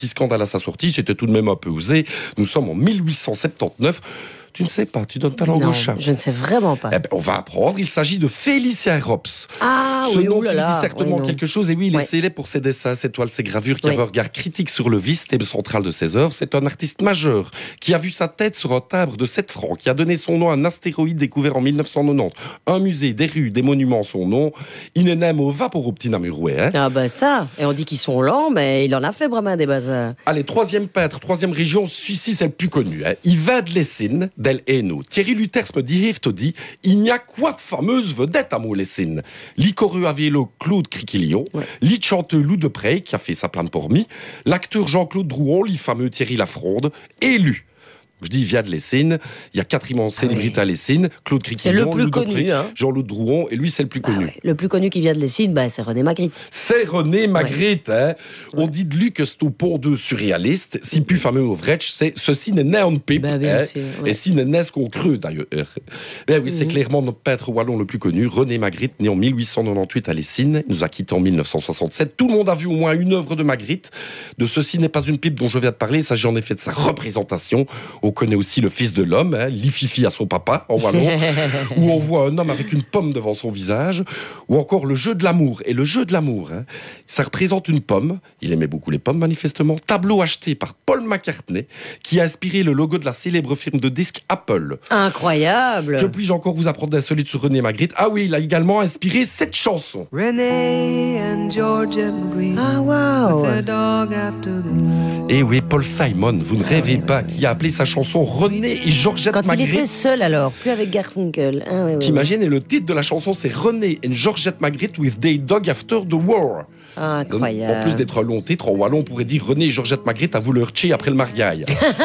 Petit scandale à sa sortie, c'était tout de même un peu osé. Nous sommes en 1879. Tu ne sais pas, tu donnes ta langue au chat. Je ne sais vraiment pas. Eh ben, on va apprendre, il s'agit de Félicien Rops. Ah Ce oui, nom oulala. dit certainement quelque chose. Et oui, il est Ouais. célèbre pour ses dessins, ses toiles, ses gravures, qui avait un regard critique sur le vice, thème central de ses œuvres. C'est un artiste majeur qui a vu sa tête sur un timbre de 7 francs, qui a donné son nom à un astéroïde découvert en 1990. Un musée, des rues, des monuments, son nom. Il est né au vapeur au petit Namuroué. Hein. Ah ben ça, et on dit qu'ils sont lents, mais il en a fait vraiment des bazars. Allez, troisième peintre, troisième région, celui-ci c'est le plus connu. Hein. Yvan de Lessines, del Hainaut. Thierry Luters me dit, il n'y a quoi de fameuse vedette à Mots-Lessines. Licoreux à vélo Claude Criquillon, lit chanteur Lou Deprey, qui a fait sa plainte pour mi, l'acteur Jean-Claude Drouon, le fameux Thierry Lafronde, élu. Je dis via de Lessines, il y a 4 immenses célébrités à Lessines, Claude Criquillon, C'est le plus Lou connu, Deprey, hein. Jean-Claude Drouon, et lui c'est le plus connu. Ouais. Le plus connu qui vient de Lessines, c'est René Magritte. C'est René Magritte. Hein. On dit de lui que c'est au pont de surréaliste. Si plus fameux au Vretch, c'est ceci n'est né en pipe. Bien sûr, Et si n'est né ce qu'on creux d'ailleurs. Ben oui, c'est clairement notre peintre wallon le plus connu, René Magritte, né en 1898 à Lessines. Il nous a quittés en 1967. Tout le monde a vu au moins une œuvre de Magritte. De Ceci n'est pas une pipe dont je viens de parler. Il s'agit en effet de sa représentation. On connaît aussi le fils de l'homme, hein, Lififi à son papa, en wallon, où on voit un homme avec une pomme devant son visage, ou encore le jeu de l'amour. Et le jeu de l'amour, hein, ça représente une pomme, il aimait beaucoup les pommes manifestement, tableau acheté par Paul McCartney, qui a inspiré le logo de la célèbre firme de disques Apple. Incroyable. Que puis-je encore vous apprendre d'insolite sur René Magritte? Ah oui, il a également inspiré cette chanson. Renee and Georgia Green. Ah waouh. With their dog after the moon. Et oui, Paul Simon, vous ne rêvez pas, qui a appelé sa chanson René et Georgette Quand Magritte. il était seul alors, plus avec Garfunkel. Ah, ouais, ouais, T'imagines, et le titre de la chanson, c'est René and Georgette Magritte with their dog after the war. Ah, incroyable. En plus d'être un long titre, en wallon, on pourrait dire René et Georgette Magritte à vous leur tché après le margaille.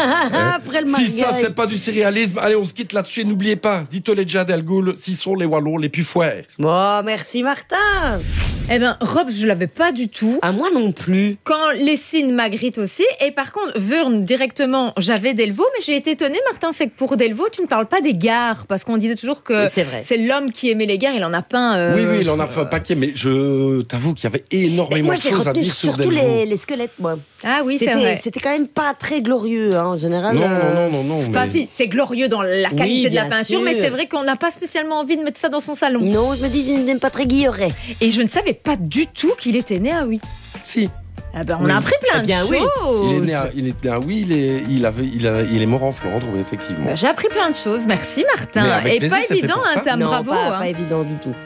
Après le Si mariage. ça, c'est pas du surréalisme, allez, on se quitte là-dessus et n'oubliez pas, dites-les déjà Del Gaulle, si sont les wallons les plus foires. Bon, merci Martin. Eh ben, Robs, je l'avais pas du tout. À moi non plus. Quand Lessines, Magritte aussi. Et par contre, Wurn, directement, j'avais Delvaux, mais j'ai été étonnée, Martin, c'est que pour Delvaux, tu ne parles pas des gares. Parce qu'on disait toujours que Oui, c'est vrai. c'est l'homme qui aimait les gares, il en a peint. Oui, il en a fait un paquet, mais je t'avoue qu'il y avait énormément Moi, de j'ai choses à retenu dire sur surtout Delvaux. les squelettes, moi. Ah oui, c'est vrai. C'était quand même pas très glorieux, hein, en général. Non. Enfin, mais- si, c'est glorieux dans la qualité de la bien peinture, sûr. mais c'est vrai qu'on n'a pas spécialement envie de mettre ça dans son salon. Non, je me dis, il n'aime pas très Guilleret. Et je ne savais pas du tout qu'il était né à Oui. Si, Ah ben, on Oui. a appris plein Eh bien, de oui. choses. il est né à oui, il est mort en Flandre, oui, effectivement. J'ai appris plein de choses. Merci Mais Martin. avec Et plaisir, pas c'est fait évident, pour hein, ça. Tam, Non, bravo. pas hein. évident du tout.